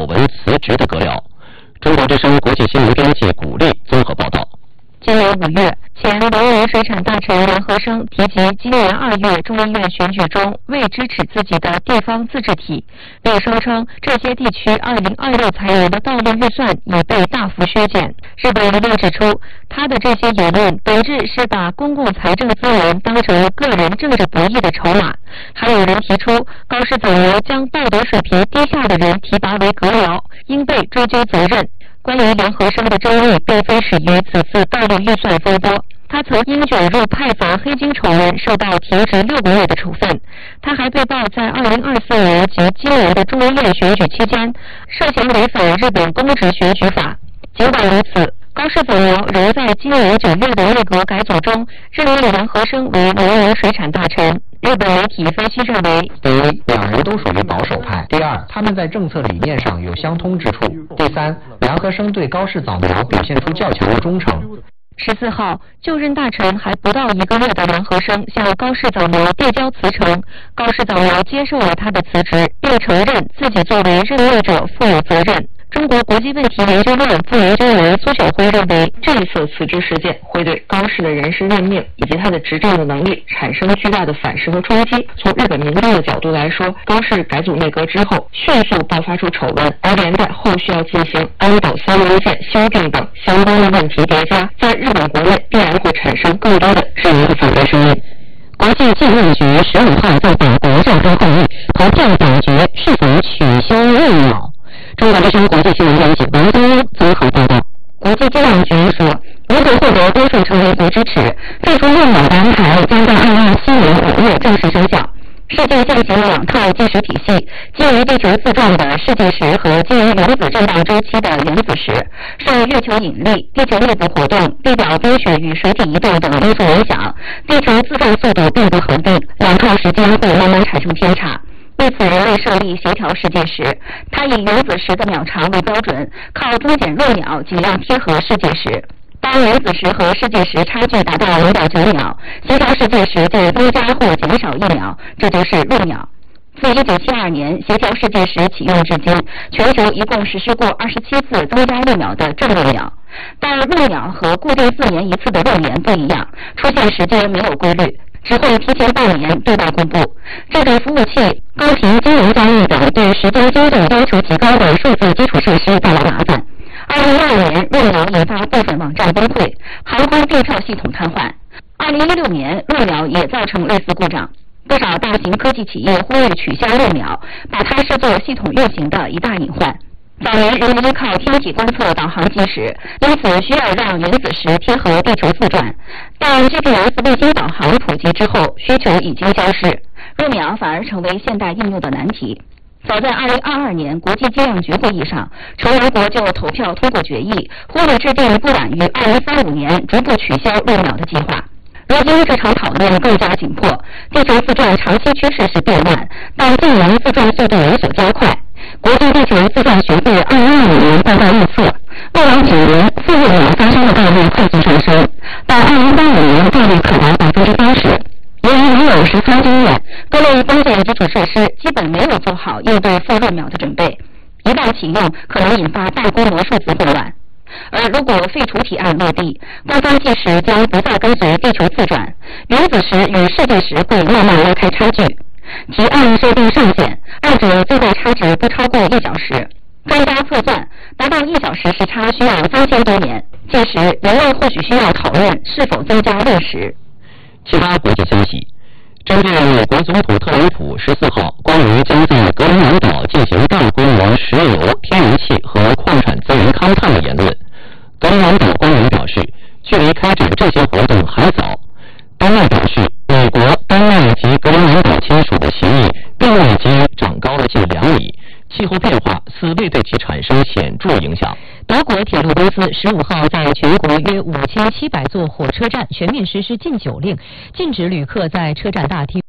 丑闻辞职的阁僚。中国之声国际新闻编辑古丽综合报道。 今年5月，前农林水产大臣梁和生提及今年2月众议院选举中未支持自己的地方自治体，并声称这些地区2026财年的道路预算已被大幅削减。日本舆论指出，他的这些言论本质是把公共财政资源当成个人政治博弈的筹码。还有人提出，高市早苗将道德水平低下的人提拔为阁僚，应被追究责任。关于梁和生的争议，并非始于此次道路预算风波。他曾因卷入派阀黑金丑闻受到停职6个月的处分。他还被曝在2024年及今年的众议院选举期间，涉嫌违反日本公职选举法。尽管如此，高市早苗仍在今年9月的内阁改组中任命梁和生为农林水产大臣。日本媒体分析认为， 第一，两人都属于保守派；第二，他们在政策理念上有相通之处；第三，梁和生对高市早苗表现出较强的忠诚。 14号，就任大臣还不到1个月的梁和生向高市早苗递交辞呈，高市早苗接受了他的辞职，并承认自己作为任命者负有责任。中国国际问题研究院副研究员苏晓辉认为， 这一次辞职事件会对高市的人事任命以及他的执政的能力产生巨大的反噬和冲击。从日本民众的角度来说，高市改组内阁之后迅速爆发出丑闻，而连带后续要进行安保三文件修订等相关的问题叠加，在日本国内必然会产生更多的质疑和反对声音。 国际禁运局15号在法国召开会议，投票表决是否取消闰鸟。中国之声国际新闻编辑王东综合报道。国际禁运局说，如果获得多数成员国支持，废除闰鸟的安排将在2027年5月正式生效。世界进行2套计时体系，基于地球自转的世界时和基于原子振荡周期的原子时，受月球引力、地球内部活动、地表冰雪与水体移动等因素影响，地球自转速度并不恒定，2套时间会慢慢产生偏差。为此，人类设立协调世界时，它以原子时的秒长为标准，靠增减闰秒尽量贴合世界时。当原子时和世界时差距达到0.9秒，协调世界时就增加或减少1秒，这就是闰秒。自1972年协调世界时启用至今，全球一共实施过27次增加1秒的正闰秒。但闰秒和固定4年一次的闰年不一样，出现时间没有规律，只会提前半年对外公布。这给服务器、高频金融交易等对时间精准要求极高的数字基础设施带来麻烦。2012年，闰秒引发部分网站崩溃，航空订票系统瘫痪。2016年，闰秒也造成类似故障。不少大型科技企业呼吁取消闰秒，把它视作系统运行的一大隐患。早年人们依靠天体观测导航计时，因此需要让原子时贴合地球自转。但 GPS 卫星导航普及之后，需求已经消失，闰秒反而成为现代应用的难题。早在2022年国际禁运局会议上，成员国就投票通过决议，呼吁制定不晚于2035年逐步取消闰秒的计划。如今这场讨论更加紧迫，地球自转长期趋势是变慢，但近年自转速度有所加快。国际地球自转学会2025年报告预测，未来9年4闰秒发生的概率快速上升，到2035年概率可达80%。由于没有实操经验，各类关键基础设施基本没有做好应对4闰秒的准备，一旦启用，可能引发大规模数字混乱。而如果废除提案落地，官方计时将不再跟随地球自转，原子时与世界时会慢慢拉开差距。提案设定上限，二者最大差值不超过1小时。专家测算，达到1小时时差需要3000多年，届时人类或许需要讨论是否增加闰时。 其他国际消息，针对美国总统特朗普14号关于将在格陵兰岛进行大规模石油、天然气和矿产资源勘探的言论，格陵兰岛官员表示，距离开展这些活动还早。丹麦表示，美国、丹麦及格陵兰岛签署的协议并未基长高了近2米，气候变化似未对其产生显著影响。 德国铁路公司15号在全国约5700座火车站全面实施禁酒令，禁止旅客在车站大厅